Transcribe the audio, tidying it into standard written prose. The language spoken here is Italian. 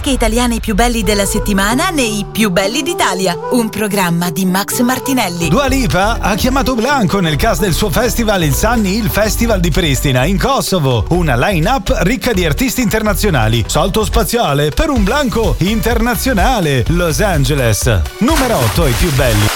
discoteche italiane più belli della settimana nei Più belli d'Italia, un programma di Max Martinelli. Dua Lipa ha chiamato Blanco nel cast del suo festival, il Sunny Hill Festival di Pristina, in Kosovo. Una line-up ricca di artisti internazionali. Salto spaziale per un Blanco internazionale. Los Angeles. Numero 8 ai più belli.